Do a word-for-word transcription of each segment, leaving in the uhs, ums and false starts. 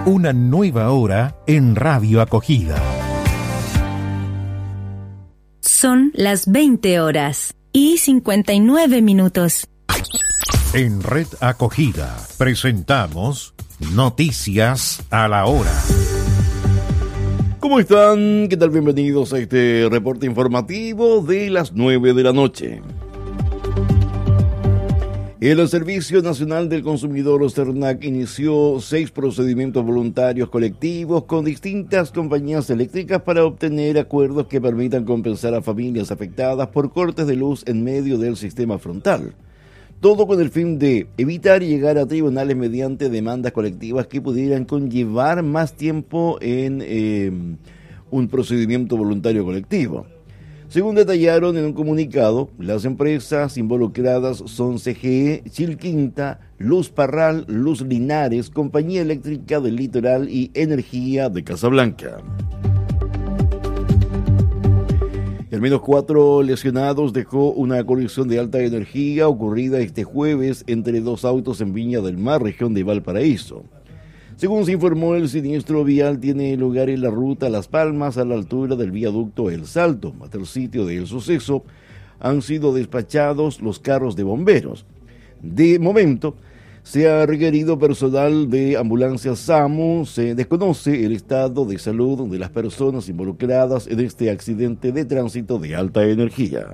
Una nueva hora en Radio Acogida. Son las veinte horas y cincuenta y nueve minutos. En Red Acogida presentamos Noticias a la Hora. ¿Cómo están? ¿Qué tal? Bienvenidos a este reporte informativo de las nueve de la noche. El Servicio Nacional del Consumidor SERNAC inició seis procedimientos voluntarios colectivos con distintas compañías eléctricas para obtener acuerdos que permitan compensar a familias afectadas por cortes de luz en medio del sistema frontal. Todo con el fin de evitar llegar a tribunales mediante demandas colectivas que pudieran conllevar más tiempo en eh, un procedimiento voluntario colectivo. Según detallaron en un comunicado, las empresas involucradas son C G E, Chilquinta, Luz Parral, Luz Linares, Compañía Eléctrica del Litoral y Energía de Casablanca. Al menos cuatro lesionados dejó una colisión de alta energía ocurrida este jueves entre dos autos en Viña del Mar, región de Valparaíso. Según se informó, el siniestro vial tiene lugar en la ruta Las Palmas, a la altura del viaducto El Salto. Hasta el sitio del suceso han sido despachados los carros de bomberos. De momento, se ha requerido personal de ambulancia SAMU. Se desconoce el estado de salud de las personas involucradas en este accidente de tránsito de alta energía.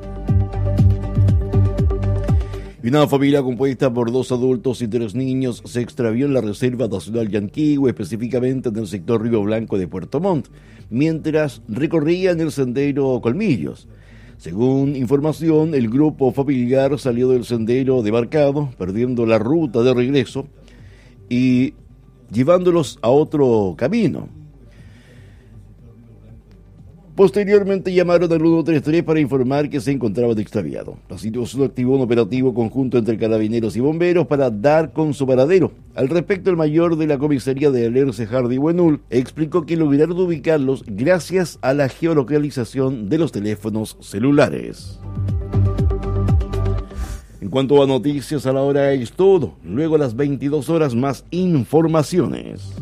Una familia compuesta por dos adultos y tres niños se extravió en la Reserva Nacional Yanquihue, específicamente en el sector Río Blanco de Puerto Montt, mientras recorrían el sendero Colmillos. Según información, el grupo familiar salió del sendero demarcado, perdiendo la ruta de regreso y llevándolos a otro camino. Posteriormente llamaron al uno tres tres para informar que se encontraban extraviados. La situación activó un operativo conjunto entre carabineros y bomberos para dar con su paradero. Al respecto, el mayor de la comisaría de Alerce, Hardy Buenul, explicó que lograron ubicarlos gracias a la geolocalización de los teléfonos celulares. En cuanto a noticias a la hora es todo. Luego a las veintidós horas más informaciones.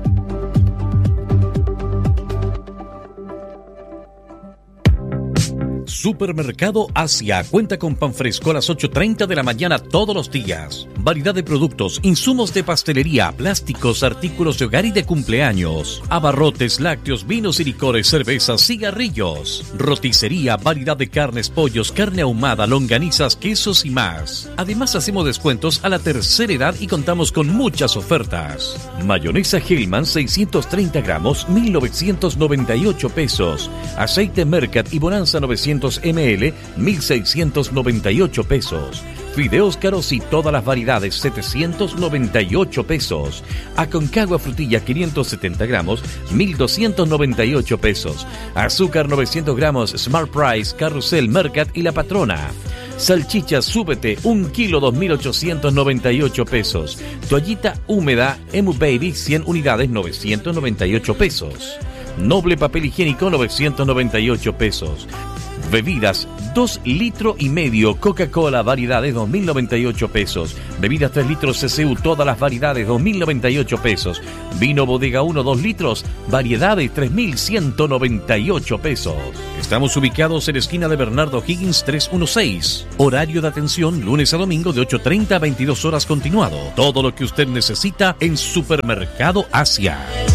Supermercado Asia cuenta con pan fresco a las ocho treinta de la mañana todos los días. Variedad de productos, insumos de pastelería, plásticos, artículos de hogar y de cumpleaños. Abarrotes, lácteos, vinos y licores, cervezas, cigarrillos. Roticería, variedad de carnes, pollos, carne ahumada, longanizas, quesos y más. Además hacemos descuentos a la tercera edad y contamos con muchas ofertas. Mayonesa Hellman seiscientos treinta gramos, mil novecientos noventa y ocho pesos. Aceite Mercat y Bonanza novecientos mililitros, mil seiscientos noventa y ocho pesos. Fideos caros y todas las variedades, setecientos noventa y ocho pesos. Aconcagua frutilla quinientos setenta gramos, mil doscientos noventa y ocho pesos. Azúcar novecientos gramos, Smart Price, Carrusel, Mercat y La Patrona. Salchicha Súbete, un kilo, dos mil ochocientos noventa y ocho pesos. Toallita húmeda, Emu Baby, cien unidades, novecientos noventa y ocho pesos. Noble papel higiénico, novecientos noventa y ocho pesos. Bebidas, dos litros y medio, Coca-Cola, variedades, dos mil noventa y ocho pesos. Bebidas tres litros C C U, todas las variedades, dos mil noventa y ocho pesos. Vino Bodega uno, dos litros, variedades, tres mil ciento noventa y ocho pesos. Estamos ubicados en la esquina de Bernardo Higgins trescientos dieciséis. Horario de atención, lunes a domingo de ocho treinta a veintidós horas continuado. Todo lo que usted necesita en Supermercado Asia.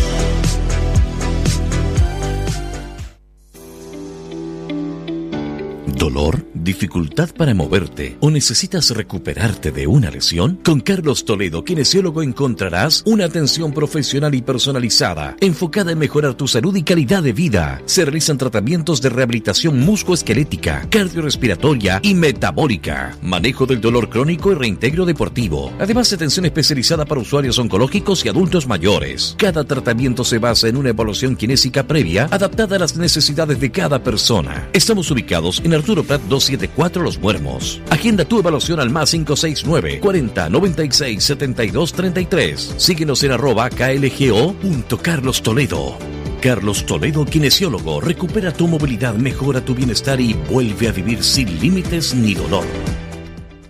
¿Dolor? ¿Dificultad para moverte? ¿O necesitas recuperarte de una lesión? Con Carlos Toledo, kinesiólogo, encontrarás una atención profesional y personalizada, enfocada en mejorar tu salud y calidad de vida. Se realizan tratamientos de rehabilitación musculoesquelética, cardiorrespiratoria y metabólica, manejo del dolor crónico y reintegro deportivo. Además, atención especializada para usuarios oncológicos y adultos mayores. Cada tratamiento se basa en una evaluación kinésica previa, adaptada a las necesidades de cada persona. Estamos ubicados en Arturo Prat doscientos setenta y cuatro Los Muermos. Agenda tu evaluación al más cinco seis nueve, cuarenta, noventa y seis, setenta y dos, treinta y tres. Síguenos en arroba klgo punto Carlos Toledo. Carlos Toledo, kinesiólogo. Recupera tu movilidad, mejora tu bienestar y vuelve a vivir sin límites ni dolor.